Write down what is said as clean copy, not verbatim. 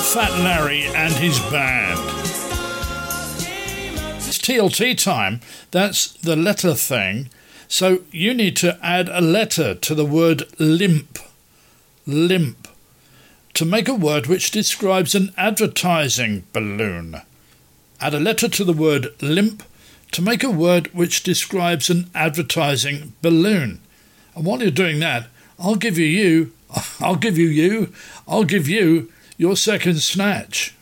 Fat Larry and his band. It's TLT time. That's the letter thing. So you need to add a letter to the word limp. Limp. To make a word which describes an advertising balloon. Add a letter to the word limp to make a word which describes an advertising balloon. And while you're doing that, I'll give you your second snatch.